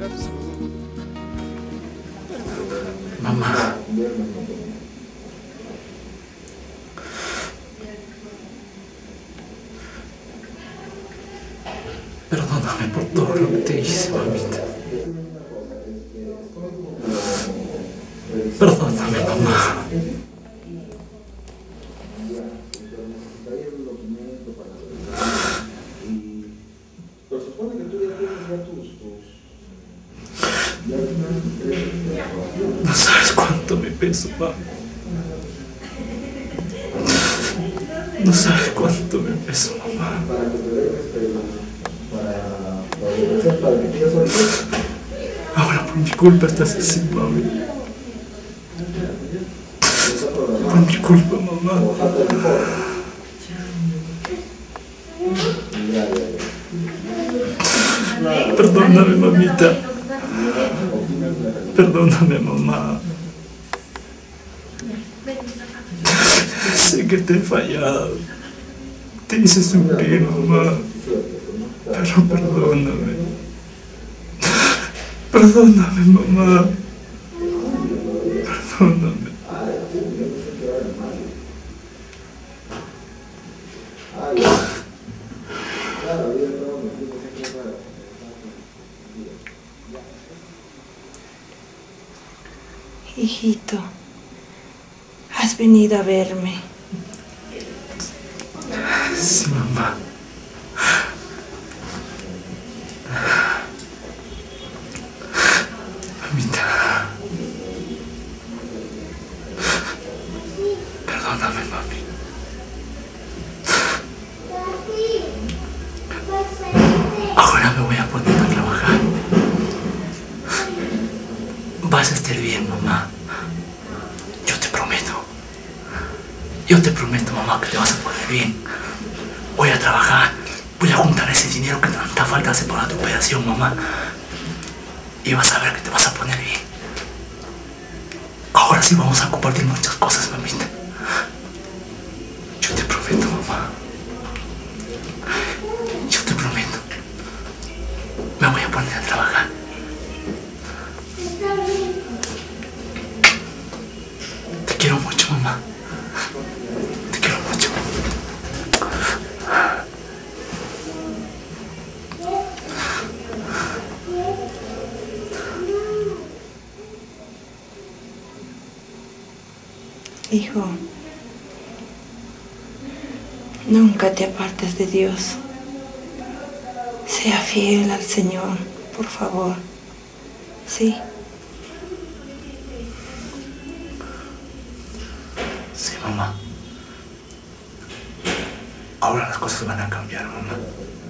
Mamá. Perdóname por todo lo que te hice, mamita. Perdóname, mamá. No sabes cuánto me peso, mamá. No sabes cuánto me peso, mamá. Ahora por mi culpa estás así, mami. Por mi culpa, mamá. Perdóname, mamita. Perdóname, mamá. Sé que te he fallado. Te hice sufrir, mamá. Pero perdóname. Perdóname, mamá. Perdóname. Hijito, has venido a verme. Sí, mamá. Mamita. Perdóname, mami. Ahora me voy a poner a trabajar. Vas a estar bien, mamá. Yo te prometo. Yo te prometo, mamá, que te vas a poner bien. Voy a trabajar. Voy a juntar ese dinero que tanta falta hace para tu operación, mamá. Y vas a ver que te vas a poner bien. Ahora sí vamos a compartir muchas cosas, mamita. Yo te prometo, mamá. Yo te prometo. Me voy a poner a trabajar. Te quiero mucho, mamá. Te quiero mucho. Hijo, nunca te apartes de Dios. Sea fiel al Señor, por favor. Sí. Sí, mamá. Ahora las cosas van a cambiar, mamá.